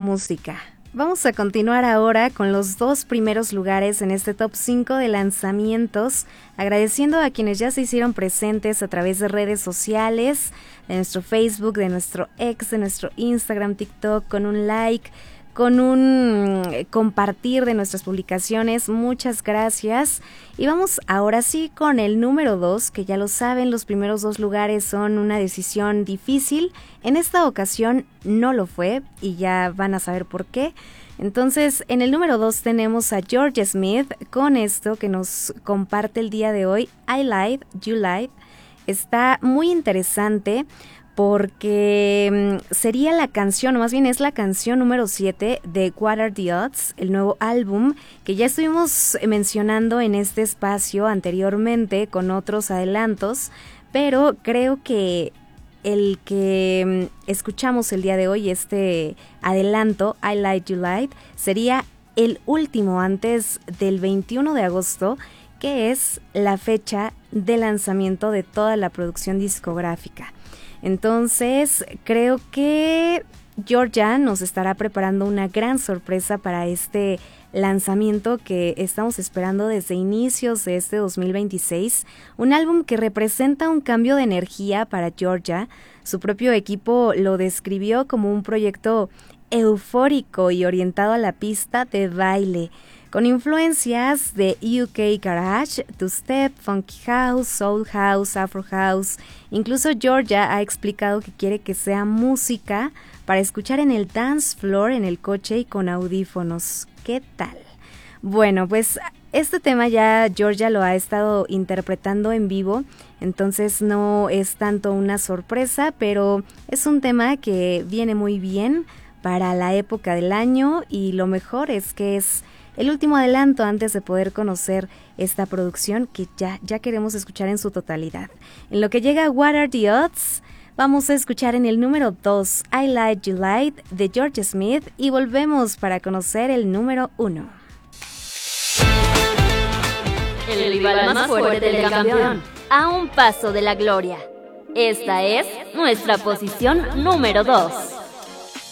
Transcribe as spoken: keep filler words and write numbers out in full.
música. Vamos a continuar ahora con los dos primeros lugares en este top cinco de lanzamientos, agradeciendo a quienes ya se hicieron presentes a través de redes sociales, de nuestro Facebook, de nuestro X, de nuestro Instagram, TikTok, con un like, con un compartir de nuestras publicaciones. Muchas gracias. Y vamos ahora sí con el número dos, que ya lo saben, los primeros dos lugares son una decisión difícil. En esta ocasión no lo fue y ya van a saber por qué. Entonces, en el número dos tenemos a Jorja Smith con esto que nos comparte el día de hoy, I Lied, You Lied. Está muy interesante porque sería la canción, o más bien es la canción número siete de What Are the Odds, el nuevo álbum que ya estuvimos mencionando en este espacio anteriormente con otros adelantos, pero creo que el que escuchamos el día de hoy, este adelanto, I Lied, You Lied, sería el último antes del veintiuno de agosto, que es la fecha de lanzamiento de toda la producción discográfica. Entonces, creo que Jorja nos estará preparando una gran sorpresa para este lanzamiento que estamos esperando desde inicios de este dos mil veintiséis. Un álbum que representa un cambio de energía para Jorja. Su propio equipo lo describió como un proyecto eufórico y orientado a la pista de baile, con influencias de U K Garage, Two-Step, Funky House, Soul House, Afro House. Incluso Jorja ha explicado que quiere que sea música para escuchar en el dance floor, en el coche y con audífonos. ¿Qué tal? Bueno, pues este tema ya Jorja lo ha estado interpretando en vivo, entonces no es tanto una sorpresa, pero es un tema que viene muy bien para la época del año y lo mejor es que es el último adelanto antes de poder conocer esta producción que ya, ya queremos escuchar en su totalidad. En lo que llega What Are the Odds, vamos a escuchar en el número dos I Lied, You Lied de Jorja Smith y volvemos para conocer el número uno. El rival más fuerte del campeón, a un paso de la gloria. Esta es nuestra posición número dos.